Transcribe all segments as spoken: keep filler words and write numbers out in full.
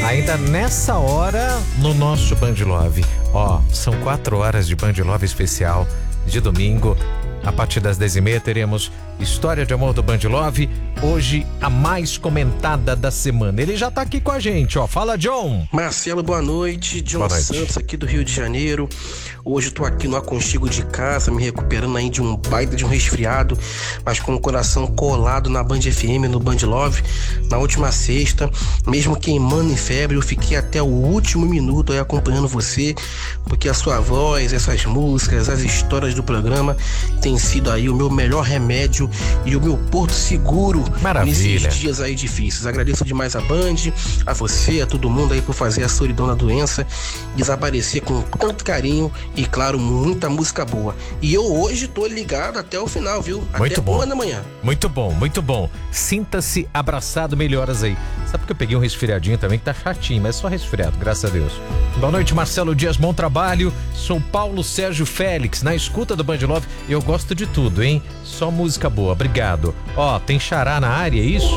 Ainda nessa hora, no nosso Band Love. Ó, são quatro horas de Band Love especial de domingo. A partir das dez e meia teremos História de Amor do Band Love. Hoje, a mais comentada da semana. Ele já tá aqui com a gente, ó. Fala, John. Marcelo, boa noite. John Boa noite. Santos, aqui do Rio de Janeiro. Hoje eu tô aqui no aconchego de casa, me recuperando aí de um baita de um resfriado, mas com o coração colado na Band F M, no Band Love. Na última sexta, mesmo queimando em febre, eu fiquei até o último minuto aí acompanhando você, porque a sua voz, essas músicas, as histórias do programa tem sido aí o meu melhor remédio e o meu porto seguro. Maravilha. Nesses dias aí difíceis. Agradeço demais a Band, a você, a todo mundo aí por fazer a solidão da doença desaparecer com tanto carinho e, claro, muita música boa. E eu hoje tô ligado até o final, viu? Muito até bom. uma da manhã. Muito bom, muito bom. Sinta-se abraçado, melhoras aí. Sabe que eu peguei um resfriadinho também que tá chatinho, mas é só resfriado, graças a Deus. Boa noite, Marcelo Dias, bom trabalho. Sou Paulo Sérgio Félix, na escuta do Band Love. Eu gosto de tudo, hein? Só música boa, obrigado. Ó, tem xará na área, é isso?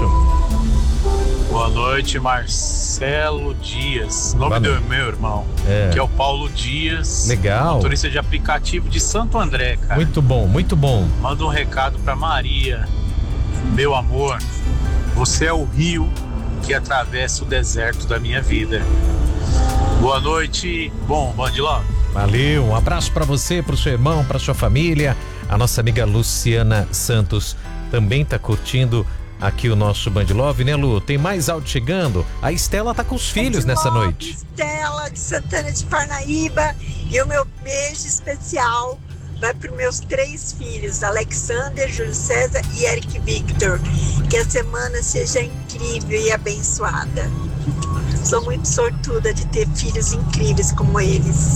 Boa noite, Marcelo Dias. Nome do meu irmão, É. que é o Paulo Dias. Legal. Motorista de aplicativo de Santo André, cara. Muito bom, muito bom. Manda um recado pra Maria. Meu amor, você é o rio que atravessa o deserto da minha vida. Boa noite. Bom, Band Love. Valeu, um abraço pra você, pro seu irmão, pra sua família. A nossa amiga Luciana Santos também tá curtindo aqui o nosso Band Love, né, Lu? Tem mais áudio chegando. A Estela tá com os filhos nessa Love, noite. Estela de Santana de Parnaíba. E o meu beijo especial vai para os meus três filhos, Alexander, Júlio César e Eric Victor. Que a semana seja incrível e abençoada. Sou muito sortuda de ter filhos incríveis como eles.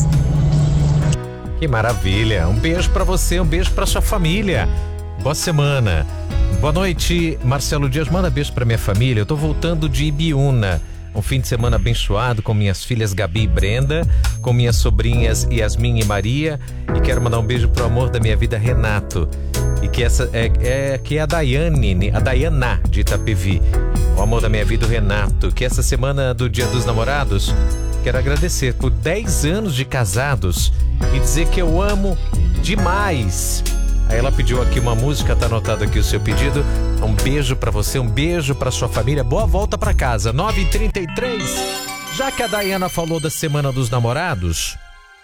Que maravilha. Um beijo pra você, um beijo pra sua família. Boa semana. Boa noite, Marcelo Dias. Manda beijo pra minha família. Eu tô voltando de Ibiúna. Um fim de semana abençoado com minhas filhas Gabi e Brenda, com minhas sobrinhas Yasmin e Maria. E quero mandar um beijo pro amor da minha vida, Renato. E que essa é, é que é a Daiane, a Dayana de Itapevi. O amor da minha vida, o Renato. Que essa semana do Dia dos Namorados, quero agradecer por dez anos de casados e dizer que eu amo demais. Aí ela pediu aqui uma música, tá anotado aqui o seu pedido. Um beijo pra você, um beijo pra sua família. Boa volta pra casa. nove e trinta e três. Já que a Dayana falou da Semana dos Namorados,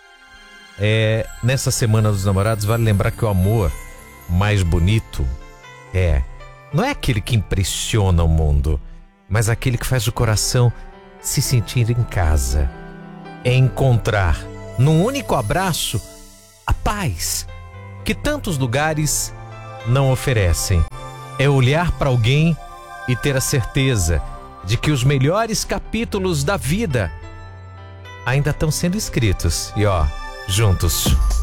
é, nessa Semana dos Namorados vale lembrar que o amor mais bonito é, não é aquele que impressiona o mundo, mas aquele que faz o coração se sentir em casa. É encontrar num único abraço a paz que tantos lugares não oferecem. É olhar para alguém e ter a certeza de que os melhores capítulos da vida ainda estão sendo escritos. E ó, juntos.